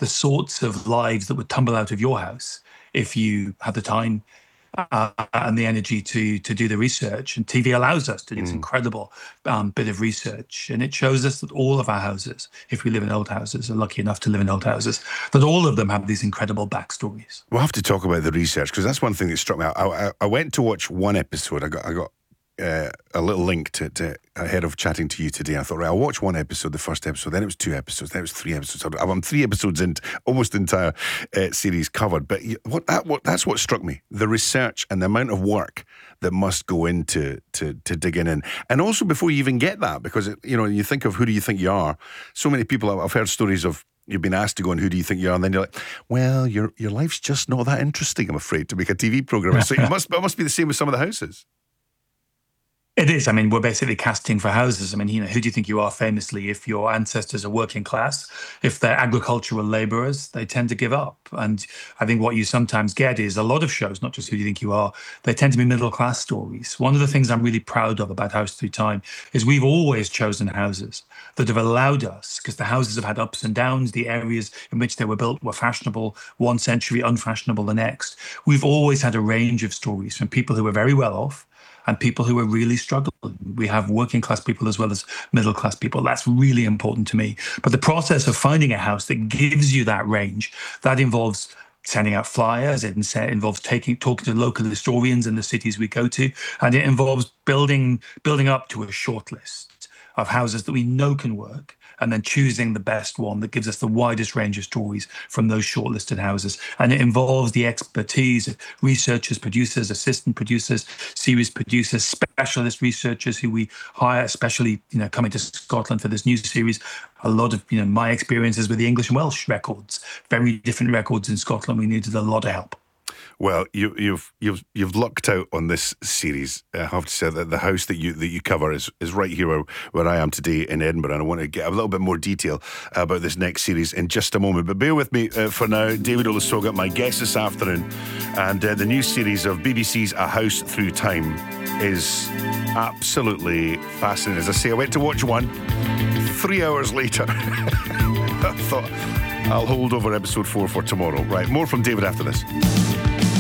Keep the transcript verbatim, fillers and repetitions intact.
the sorts of lives that would tumble out of your house if you had the time uh, and the energy to to do the research. And T V allows us to do this Mm. incredible um, bit of research, and it shows us that all of our houses, if we live in old houses, are lucky enough to live in old houses, that all of them have these incredible backstories. We'll have to talk about the research, because that's one thing that struck me. I, I, I went to watch one episode. I got I got uh, a little link to, to ahead of chatting to you today. I thought, right, I'll watch one episode, the first episode, then it was two episodes, then it was three episodes. I'm three episodes into almost the entire uh, series covered. But what that what that's what struck me: the research and the amount of work that must go into to to digging in, and also before you even get that, because it, you know, you think of who do you think you are. So many people, I've heard stories of, you've been asked to go and who do you think you are, and then you're like, well, your your life's just not that interesting, I'm afraid, to make a T V programme. So it must it must be the same with some of the houses. It is. I mean, we're basically casting for houses. I mean, you know, who do you think you are famously? If your ancestors are working class, if they're agricultural laborers, they tend to give up. And I think what you sometimes get is a lot of shows, not just Who Do You Think You Are, they tend to be middle class stories. One of the things I'm really proud of about House Through Time is we've always chosen houses that have allowed us, because the houses have had ups and downs, the areas in which they were built were fashionable one century, unfashionable the next. We've always had a range of stories from people who were very well off and people who are really struggling. We have working class people as well as middle class people. That's really important to me. But the process of finding a house that gives you that range, that involves sending out flyers, it involves taking talking to local historians in the cities we go to, and it involves building building up to a shortlist of houses that we know can work, and then choosing the best one that gives us the widest range of stories from those shortlisted houses. And it involves the expertise of researchers, producers, assistant producers, series producers, specialist researchers who we hire, especially, you know, coming to Scotland for this new series. A lot of, you know, my experiences with the English and Welsh records, very different records in Scotland. We needed a lot of help. Well, you, you've you've you've lucked out on this series. I have to say that the house that you that you cover is, is right here where, where I am today in Edinburgh, and I want to get a little bit more detail about this next series in just a moment. But bear with me uh, for now. David Olusoga, my guest this afternoon, and uh, the new series of B B C's A House Through Time is absolutely fascinating. As I say, I went to watch one. Three hours later, I thought I'll hold over episode four for tomorrow. Right, more from David after this.